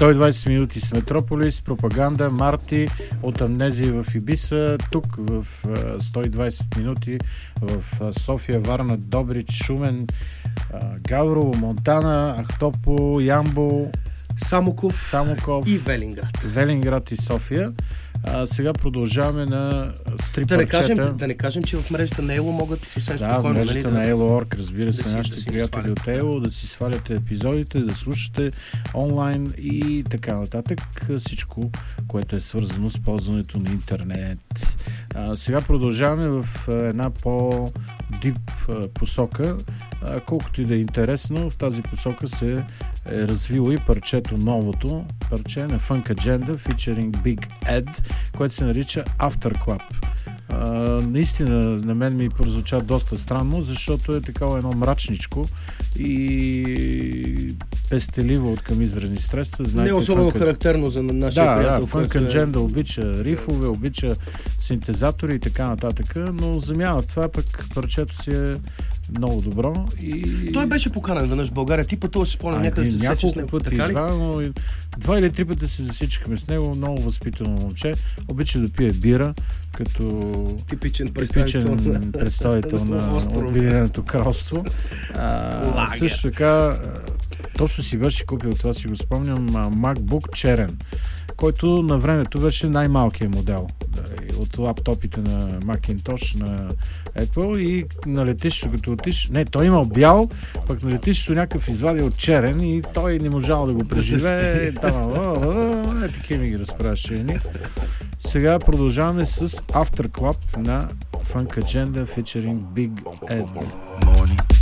120 минути с Метрополис, пропаганда, Марти от Амнезия в Ибиса, тук в 120 минути в София, Варна, Добрич, Шумен, Гаврово, Монтана, Ахтопол, Ямбол, Самоков и Велинград. Велинград и София. Сега продължаваме на стрип парчета. Да не кажем, че в мрежата на Ело могат съвсем спокойно. Да, в мрежата на Elo.org, разбира се, нашите приятели от Ело, да си сваляте епизодите, да слушате онлайн и така нататък. Всичко, което е свързано с ползването на интернет. Сега продължаваме в една по-дип посока. Колкото и да е интересно, в тази посока се е развило и парчето, новото парче на Funk Agenda featuring Big Ed, което се нарича After Club. Наистина на мен ми прозвуча доста странно, защото е такава едно мрачничко и пестеливо от към изразни средства. Знаете, не особено характерно за нашия приятел. Да, Funk Agenda обича рифове, обича синтезатори и така нататък, но замяна това пък парчето си е много добро. Той беше поканен веднъж в България. Ти пътува си спомням някъде се сече с него. Пъти, но 2 или 3 пъти се засичихме с него. Много възпитано момче. Обича да пие бира, като типичен представител на Обединеното кралство. Също така, точно си беше купил, това си го спомням, MacBook черен, който на времето беше най-малкият модел от лаптопите на Macintosh, на Apple, и на летището, като отиш... Не, той имал бял, пък на летището някакъв извадил черен и той не можал да го преживее. Такива ми ги разправяше. Сега продължаваме с After Club на Funk Agenda featuring Big Ed.